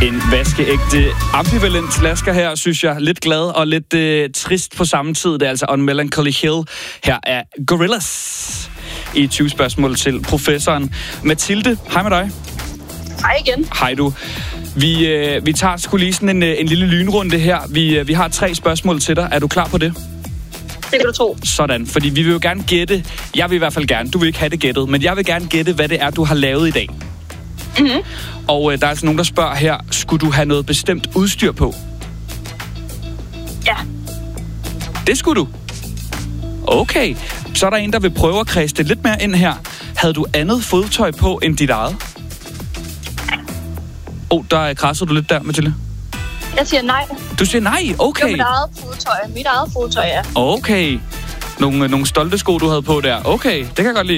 En vaskeægte ambivalent slasker her, synes jeg. Lidt glad og lidt trist på samme tid. Det er altså On Melancholy Hill. Her er Gorillaz i 20 spørgsmål til professoren. Mathilde, hej med dig. Hej igen. Hej du. Vi tager sgu lige sådan en lille lynrunde her. Vi har 3 spørgsmål til dig. Er du klar på det? Det kan du tro. Sådan, fordi vi vil jo gerne gætte. Jeg vil i hvert fald gerne. Du vil ikke have det gættet, men jeg vil gerne gætte, hvad det er, du har lavet i dag. Mm-hmm. Og der er altså nogen, der spørger her, skulle du have noget bestemt udstyr på? Ja. Det skulle du? Okay. Så er der en, der vil prøve at kredse det lidt mere ind her. Havde du andet fodtøj på end dit eget? Der krasser du lidt der, Mathilde. Jeg siger nej. Du siger nej? Okay. Det var mit eget fodtøj, ja. Okay. Nogle stolte sko, du havde på der. Okay, det kan jeg godt lide.